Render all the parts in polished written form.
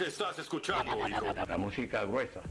que estás escuchando, hijo. La música gruesa.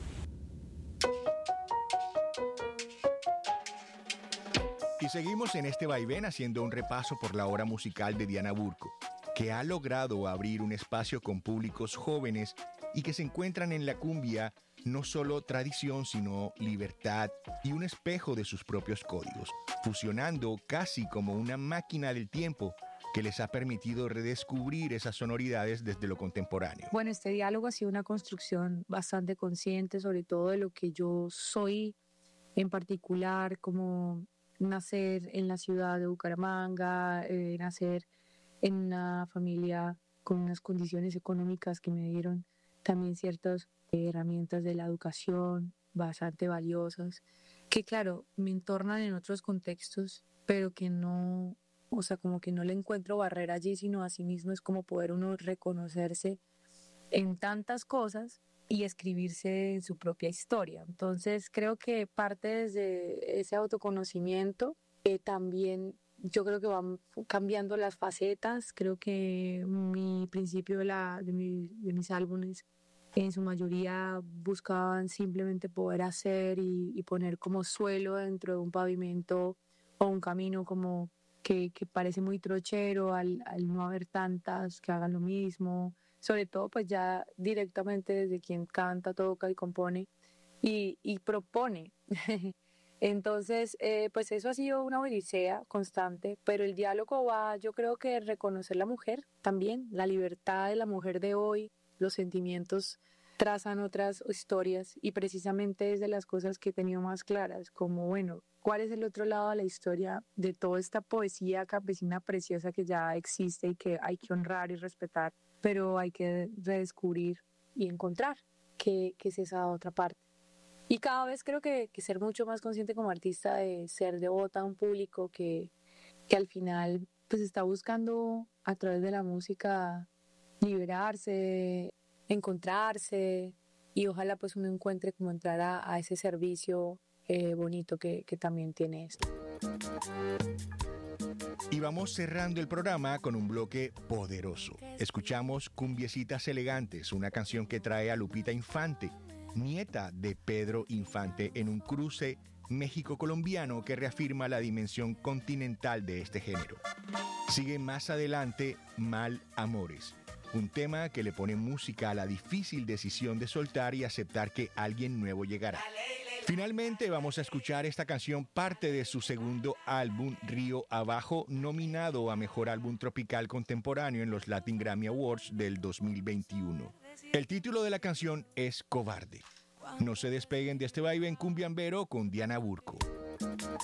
Y seguimos en este vaivén haciendo un repaso por la obra musical de Diana Burco, que ha logrado abrir un espacio con públicos jóvenes y que se encuentran en la cumbia no solo tradición, sino libertad y un espejo de sus propios códigos, fusionando casi como una máquina del tiempo que les ha permitido redescubrir esas sonoridades desde lo contemporáneo. Bueno, este diálogo ha sido una construcción bastante consciente, sobre todo de lo que yo soy en particular, como nacer en la ciudad de Bucaramanga, nacer en una familia con unas condiciones económicas que me dieron también ciertas herramientas de la educación bastante valiosas, que claro, me entornan en otros contextos, pero que no, o sea, como que no le encuentro barrera allí, sino asimismo es como poder uno reconocerse en tantas cosas y escribirse en su propia historia. Entonces creo que parte desde ese autoconocimiento, también yo creo que van cambiando las facetas. Creo que mi principio de mis álbumes en su mayoría buscaban simplemente poder hacer y poner como suelo dentro de un pavimento o un camino como que parece muy trochero al no haber tantas que hagan lo mismo, sobre todo pues ya directamente desde quien canta, toca y compone y propone. Entonces, pues eso ha sido una odisea constante, pero el diálogo va, yo creo que reconocer la mujer también, la libertad de la mujer de hoy, los sentimientos trazan otras historias y precisamente es de las cosas que he tenido más claras, como bueno, ¿cuál es el otro lado de la historia de toda esta poesía campesina preciosa que ya existe y que hay que honrar y respetar, pero hay que redescubrir y encontrar qué es esa otra parte? Y cada vez creo que ser mucho más consciente como artista de ser devota a un público que al final pues está buscando a través de la música liberarse, encontrarse y ojalá pues uno encuentre como entrar a ese servicio bonito que también tiene esto. Y vamos cerrando el programa con un bloque poderoso. Escuchamos Cumbiecitas Elegantes, una canción que trae a Lupita Infante, nieta de Pedro Infante, en un cruce México-colombiano que reafirma la dimensión continental de este género. Sigue más adelante Mal Amores, un tema que le pone música a la difícil decisión de soltar y aceptar que alguien nuevo llegará. Finalmente vamos a escuchar esta canción, parte de su segundo álbum Río Abajo, nominado a Mejor Álbum Tropical Contemporáneo en los Latin Grammy Awards del 2021. El título de la canción es Cobarde. No se despeguen de este vaivén cumbiambero con Diana Burco.